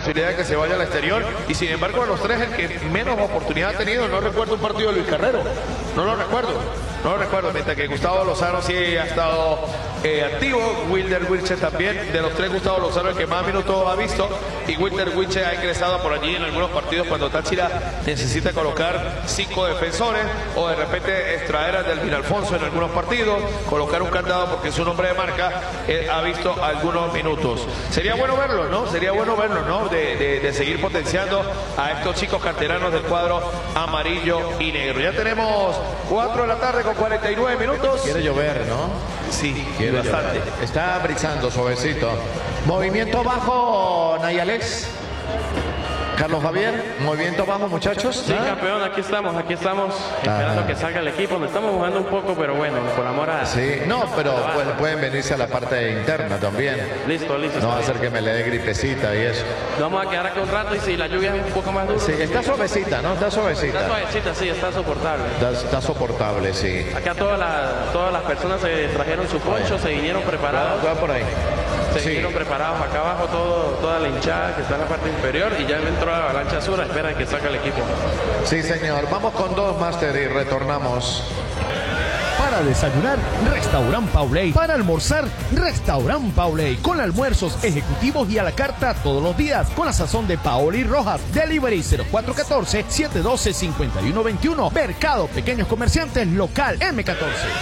posibilidad de que se vaya al exterior. Y sin embargo, de los tres, el que menos oportunidad ha tenido, no recuerdo un partido de Luis Carrero. No lo recuerdo. Mientras que Gustavo Lozano sí ha estado activo. Wilder Wilche también. De los tres, Gustavo Lozano el que más minutos ha visto. Y Wilder Wilche ha ingresado por allí en algunos partidos cuando Táchira necesita colocar 5 defensores. O de repente extraer a Delvin Alfonso en algunos partidos. Colocar un candado porque es un hombre de marca. Ha visto algunos minutos. Sería bueno verlo, ¿no? De seguir potenciando a estos chicos canteranos del cuadro amarillo y negro. Ya tenemos 4 de la tarde con 49 minutos. Quiere llover, ¿no? Sí, quiere bastante. Llover. Está brizando suavecito. Movimiento bajo, Nayalex. Carlos Javier, movimiento bajo, muchachos. Sí, campeón, aquí estamos esperando que salga el equipo. Nos estamos jugando un poco, pero bueno, por amor a... Sí, no, pero pueden venirse a la parte interna también. Listo. No va a ser que me le dé gripecita y eso. Nos vamos a quedar aquí un rato y si la lluvia es un poco más dura... Sí, está suavecita, ¿no? Está suavecita. Está suavecita, sí, está soportable. Está soportable, sí. Acá todas las personas se trajeron su poncho, se vinieron preparados. Va por ahí. Se vinieron preparados acá abajo, toda la hinchada que está en la parte inferior y ya entró la avalancha sur, esperan que saque el equipo. Sí, señor. Vamos con 2, Master, y retornamos. Para desayunar, Restaurant Pauley. Para almorzar, Restaurant Pauley. Con almuerzos ejecutivos y a la carta todos los días. Con la sazón de Paoli Rojas. Delivery 0414-712-5121. Mercado Pequeños Comerciantes Local M14.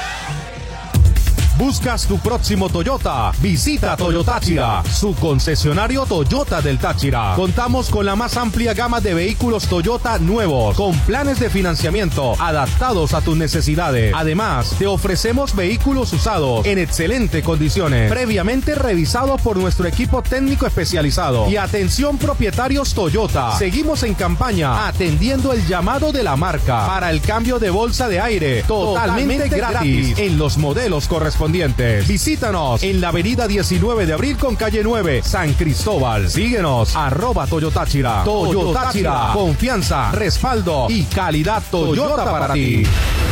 ¿Buscas tu próximo Toyota? Visita Toyota Táchira, su concesionario Toyota del Táchira. Contamos con la más amplia gama de vehículos Toyota nuevos, con planes de financiamiento adaptados a tus necesidades. Además, te ofrecemos vehículos usados en excelentes condiciones, previamente revisados por nuestro equipo técnico especializado. Y atención propietarios Toyota, seguimos en campaña atendiendo el llamado de la marca para el cambio de bolsa de aire totalmente gratis en los modelos correspondientes. Visítanos en la avenida 19 de abril con calle 9, San Cristóbal. Síguenos, @Toyotáchira. Toyotáchira, confianza, respaldo y calidad Toyota para ti.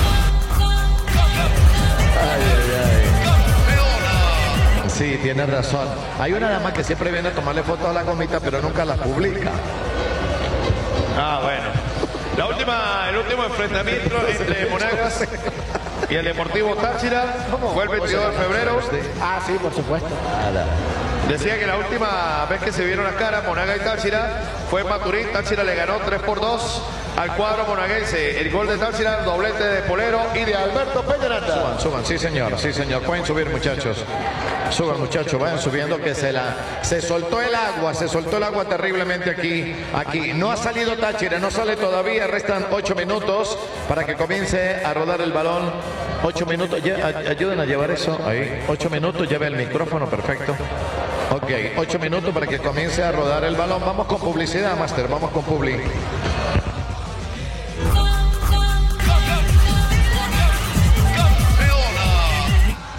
Sí, tienes razón. Hay una dama que siempre viene a tomarle fotos a la gomita, pero nunca las publica. Bueno. El último enfrentamiento entre Monagas y el Deportivo Táchira fue el 22 de febrero. Sí, por supuesto. Decía que la última vez que se vieron las caras, Monagas y Táchira, fue en Maturín. Táchira le ganó 3-2 al cuadro monaguense. El gol de Táchira, doblete de Polero y de Alberto Peñaranda. Suban, sí señor. Pueden subir, muchachos. Suban, muchachos, vayan subiendo que se soltó el agua terriblemente aquí. No ha salido Táchira, no sale todavía, restan 8 minutos para que comience a rodar el balón. 8 minutos, ayuden a llevar eso ahí. 8 minutos, lleve el micrófono, perfecto. Ok, 8 minutos para que comience a rodar el balón. Vamos con publicidad, Master, vamos con publi.